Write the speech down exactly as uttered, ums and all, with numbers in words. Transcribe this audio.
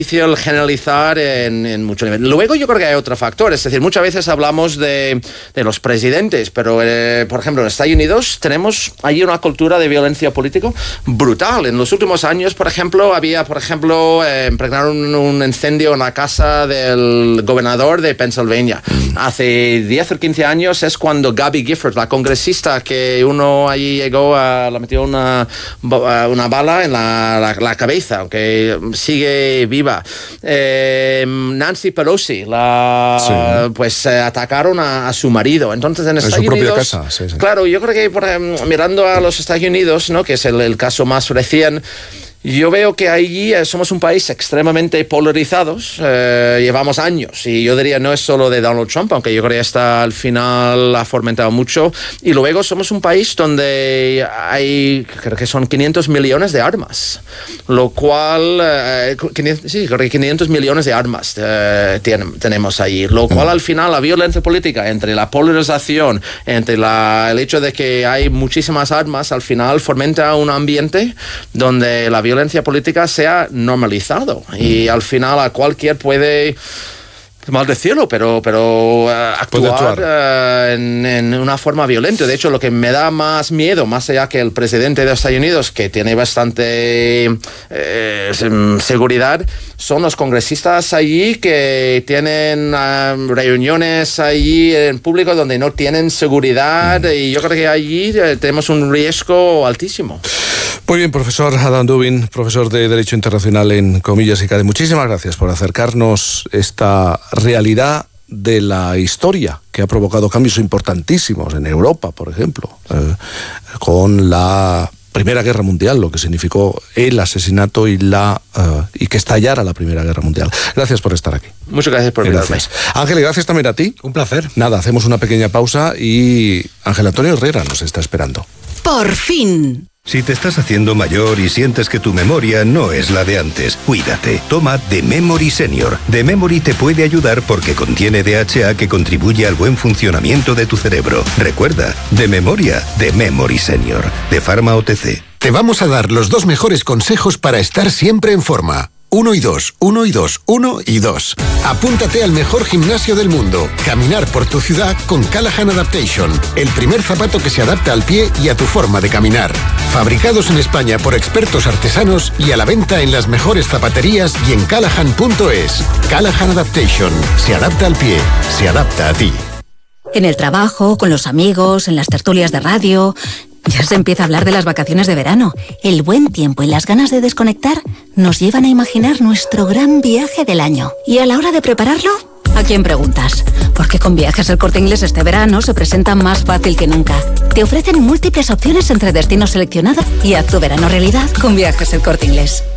difícil generalizar en, en mucho nivel. Luego yo creo que hay otro factor, es decir, muchas veces hablamos de, de los presidentes, pero eh, por ejemplo en Estados Unidos tenemos allí una cultura de violencia política brutal. En los últimos años, por ejemplo, había, por ejemplo, eh, impregnaron un, un incendio en la casa del gobernador de Pennsylvania. Hace diez o quince años es cuando Gabby Gifford, la congresista que uno allí llegó a, le metió una, una bala en la, la, la cabeza, aunque sigue viva. Eh, Nancy Pelosi, la, sí. pues eh, atacaron a, a su marido. Entonces en Estados en su Unidos, propia casa. Sí, sí. Claro, yo creo que por, eh, mirando a los Estados Unidos, ¿no? que es el, el caso más recién. Yo veo que allí eh, somos un país extremadamente polarizados, eh, llevamos años, y yo diría no es solo de Donald Trump, aunque yo creo que hasta al final ha fomentado mucho, y luego somos un país donde hay, creo que son quinientos millones de armas, lo cual, eh, quinientos, sí, creo que quinientos millones de armas eh, tiene, tenemos allí, lo cual al final la violencia política, entre la polarización, entre la, el hecho de que hay muchísimas armas, al final fomenta un ambiente donde la violencia violencia política sea normalizado y al final a cualquier puede, mal decirlo, pero, pero uh, actuar uh, en, en una forma violenta. De hecho, lo que me da más miedo, más allá que el presidente de Estados Unidos, que tiene bastante eh, seguridad, son los congresistas allí que tienen uh, reuniones allí en público donde no tienen seguridad, mm. y yo creo que allí eh, tenemos un riesgo altísimo. Muy bien, profesor Adam Dubin, profesor de Derecho Internacional en Comillas y Cade. Muchísimas gracias por acercarnos esta realidad de la historia que ha provocado cambios importantísimos en Europa, por ejemplo, eh, con la Primera Guerra Mundial, lo que significó el asesinato y la uh, y que estallara la Primera Guerra Mundial. Gracias por estar aquí. Muchas gracias por invitarme. Ángel, gracias también a ti. Un placer. Nada, hacemos una pequeña pausa y Ángel Antonio Herrera nos está esperando. Por fin. Si te estás haciendo mayor y sientes que tu memoria no es la de antes, cuídate. Toma The Memory Senior. The Memory te puede ayudar porque contiene D H A que contribuye al buen funcionamiento de tu cerebro. Recuerda, de memoria, The Memory Senior. De Pharma O T C. Te vamos a dar los dos mejores consejos para estar siempre en forma. Uno y dos, uno y dos, uno y dos. Apúntate al mejor gimnasio del mundo. Caminar por tu ciudad con Callahan Adaptation. El primer zapato que se adapta al pie y a tu forma de caminar. Fabricados en España por expertos artesanos y a la venta en las mejores zapaterías y en callahan punto es. Callahan Adaptation. Se adapta al pie. Se adapta a ti. En el trabajo, con los amigos, en las tertulias de radio. Ya se empieza a hablar de las vacaciones de verano. El buen tiempo y las ganas de desconectar nos llevan a imaginar nuestro gran viaje del año. Y a la hora de prepararlo, ¿a quién preguntas? Porque con Viajes El Corte Inglés este verano se presenta más fácil que nunca. Te ofrecen múltiples opciones entre destinos seleccionados y haz tu verano realidad con Viajes El Corte Inglés.